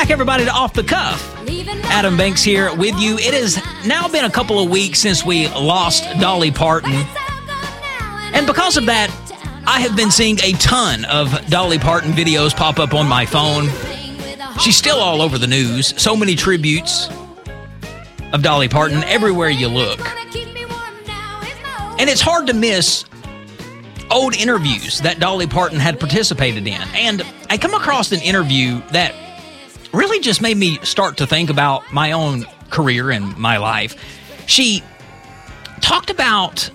back, everybody, to Off the Cuff. Adam Banks here with you. It has now been a couple of weeks since we lost Dolly Parton. And because of that, I have been seeing a ton of Dolly Parton videos pop up on my phone. She's still all over the news. So many tributes of Dolly Parton everywhere you look. And it's hard to miss old interviews that Dolly Parton had participated in. And I come across an interview that really just made me start to think about my own career and my life. She talked about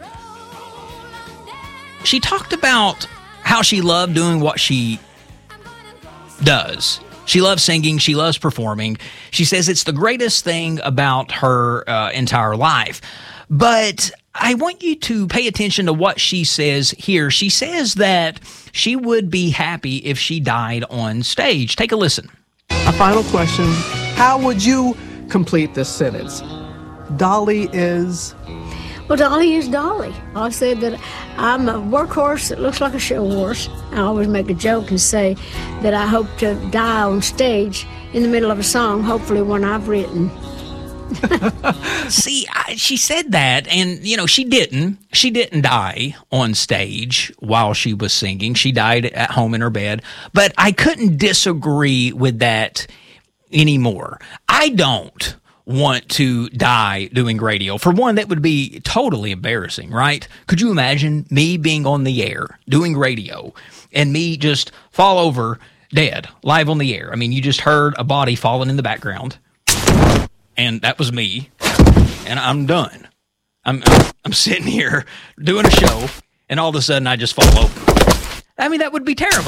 how she loved doing what she does. She loves singing. She loves performing. She says it's the greatest thing about her entire life. But I want you to pay attention to what she says here. She says that she would be happy if she died on stage. Take a listen. A final question. How would you complete this sentence? Dolly is... Well, Dolly is Dolly. I said that I'm a workhorse that looks like a show horse. I always make a joke and say that I hope to die on stage in the middle of a song, hopefully one I've written. See, she said that, and, you know, she didn't die on stage while she was singing. She died at home in her bed. But I couldn't disagree with that anymore. I don't want to die doing radio. For one, that would be totally embarrassing, right? Could you imagine me being on the air doing radio and me just fall over dead live on the air? I mean, you just heard a body falling in the background, and that was me, and I'm done. I'm sitting here doing a show, and all of a sudden I just fall over. I mean, that would be terrible.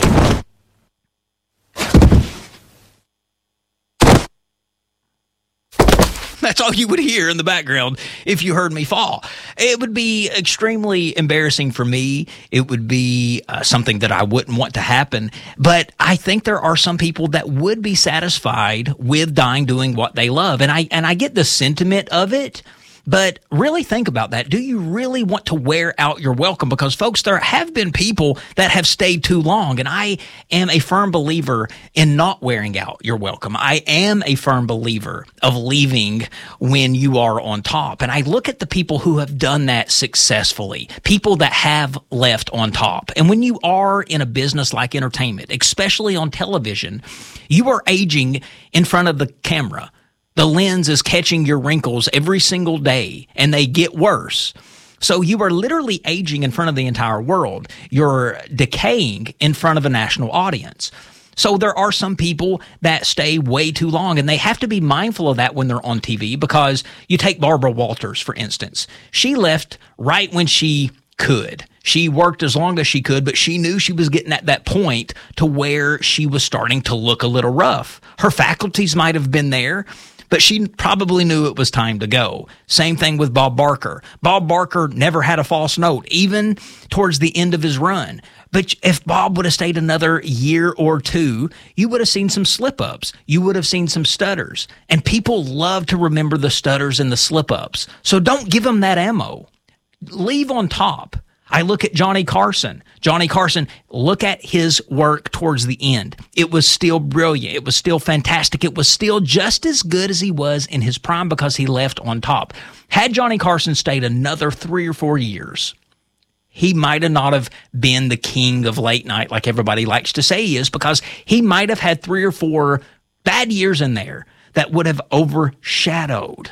That's all you would hear in the background if you heard me fall. It would be extremely embarrassing for me. It would be something that I wouldn't want to happen. But I think there are some people that would be satisfied with dying doing what they love. And I get the sentiment of it. But really think about that. Do you really want to wear out your welcome? Because, folks, there have been people that have stayed too long, and I am a firm believer in not wearing out your welcome. I am a firm believer of leaving when you are on top. And I look at the people who have done that successfully, people that have left on top. And when you are in a business like entertainment, especially on television, you are aging in front of the camera. The lens is catching your wrinkles every single day, and they get worse. So you are literally aging in front of the entire world. You're decaying in front of a national audience. So there are some people that stay way too long, and they have to be mindful of that when they're on TV, because you take Barbara Walters, for instance. She left right when she could. She worked as long as she could, but she knew she was getting at that point to where she was starting to look a little rough. Her faculties might have been there, but she probably knew it was time to go. Same thing with Bob Barker. Bob Barker never had a false note, even towards the end of his run. But if Bob would have stayed another year or two, you would have seen some slip-ups. You would have seen some stutters. And people love to remember the stutters and the slip-ups. So don't give them that ammo. Leave on top. I look at Johnny Carson. Johnny Carson, look at his work towards the end. It was still brilliant. It was still fantastic. It was still just as good as he was in his prime because he left on top. Had Johnny Carson stayed another 3 or 4 years, he might have not have been the king of late night like everybody likes to say he is, because he might have had 3 or 4 bad years in there that would have overshadowed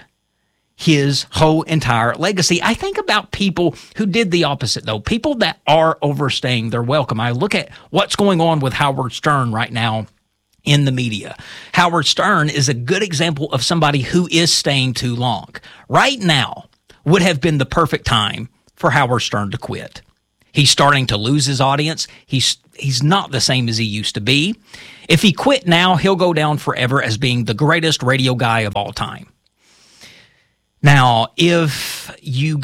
his whole entire legacy. I think about people who did the opposite, though, people that are overstaying their welcome. I look at what's going on with Howard Stern right now in the media. Howard Stern is a good example of somebody who is staying too long. Right now would have been the perfect time for Howard Stern to quit. He's starting to lose his audience. He's not the same as he used to be. If he quit now, he'll go down forever as being the greatest radio guy of all time. Now, if you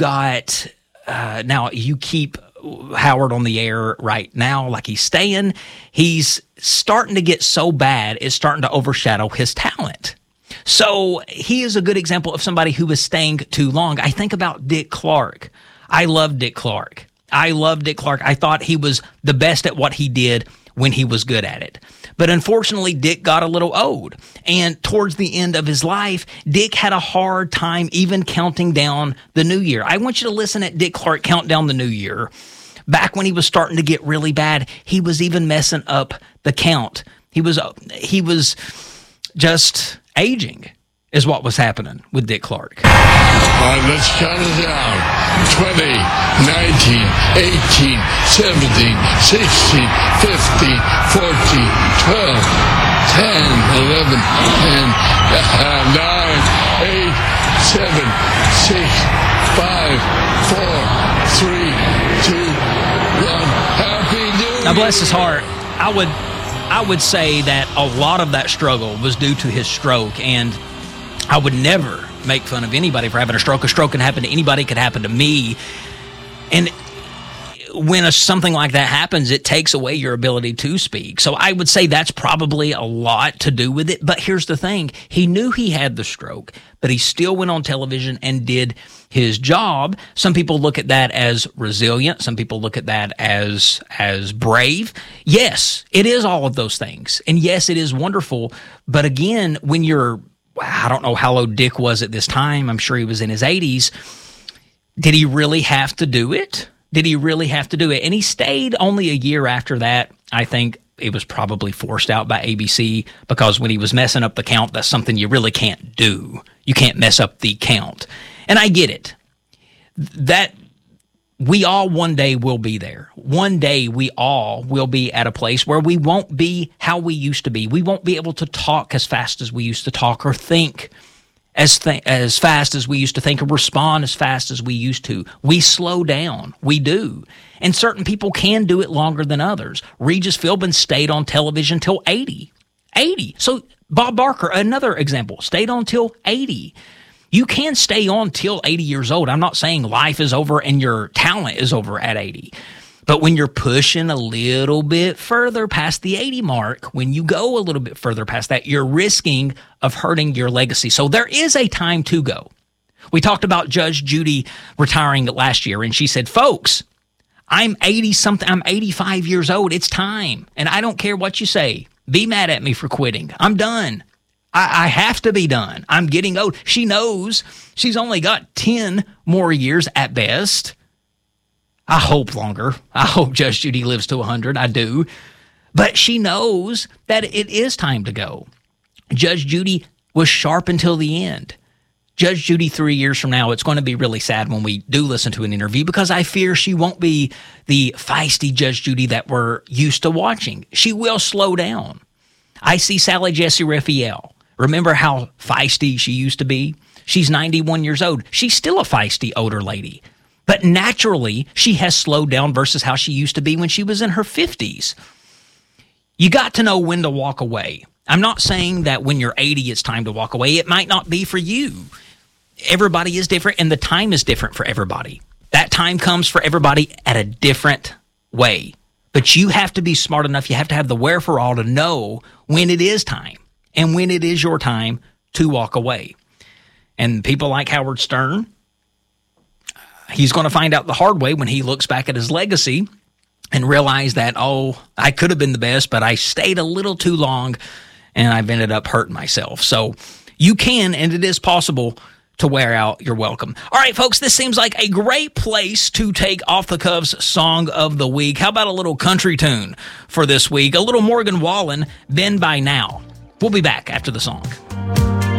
you keep Howard on the air right now like he's staying, he's starting to get so bad, it's starting to overshadow his talent. So he is a good example of somebody who is staying too long. I think about Dick Clark. I love Dick Clark. I thought he was the best at what he did when he was good at it. But unfortunately, Dick got a little old. And towards the end of his life, Dick had a hard time even counting down the new year. I want you to listen at Dick Clark count down the new year. Back when he was starting to get really bad, he was even messing up the count. He was just aging is what was happening with Dick Clark. Let's count it down. 20, 19, 18, 17, 16, 15, 14, 12, 10, 11, 10, 9, 8, 7, 6, 5, 4, 3, 2, 1. Happy New Year. Now, bless his heart, I would say that a lot of that struggle was due to his stroke, and I would never make fun of anybody for having a stroke. A stroke can happen to anybody, could happen to me. And when something like that happens, it takes away your ability to speak. So I would say that's probably a lot to do with it. But here's the thing. He knew he had the stroke, but he still went on television and did his job. Some people look at that as resilient. Some people look at that as brave. Yes, it is all of those things. And yes, it is wonderful. But again, when you're, I don't know how old Dick was at this time. I'm sure he was in his 80s. Did he really have to do it? Did he really have to do it? And he stayed only a year after that. I think it was probably forced out by ABC because when he was messing up the count, that's something you really can't do. You can't mess up the count. And I get it. That we all one day will be there. One day we all will be at a place where we won't be how we used to be. We won't be able to talk as fast as we used to talk or think as fast as we used to think or respond as fast as we used to. We slow down. We do. And certain people can do it longer than others. Regis Philbin stayed on television till 80. 80. So Bob Barker, another example, stayed on till 80. You can stay on till 80 years old. I'm not saying life is over and your talent is over at 80. But when you're pushing a little bit further past the 80 mark, when you go a little bit further past that, you're risking of hurting your legacy. So there is a time to go. We talked about Judge Judy retiring last year, and she said, folks, I'm 80-something. I'm 85 years old. It's time. And I don't care what you say. Be mad at me for quitting. I'm done. I have to be done. I'm getting old. She knows she's only got 10 more years at best. I hope longer. I hope Judge Judy lives to 100. I do. But she knows that it is time to go. Judge Judy was sharp until the end. Judge Judy 3 years from now, it's going to be really sad when we do listen to an interview because I fear she won't be the feisty Judge Judy that we're used to watching. She will slow down. I see Sally Jessy Raphael. Remember how feisty she used to be? She's 91 years old. She's still a feisty older lady. But naturally, she has slowed down versus how she used to be when she was in her 50s. You got to know when to walk away. I'm not saying that when you're 80, it's time to walk away. It might not be for you. Everybody is different, and the time is different for everybody. That time comes for everybody at a different way. But you have to be smart enough. You have to have the wherewithal to know when it is time and when it is your time to walk away. And people like Howard Stern, he's going to find out the hard way when he looks back at his legacy and realize that, oh, I could have been the best, but I stayed a little too long and I've ended up hurting myself. So you can, and it is possible to wear out your welcome. All right, folks, this seems like a great place to take Off the Cuff's Song of the Week. How about a little country tune for this week? A little Morgan Wallen, Been By Now. We'll be back after the song.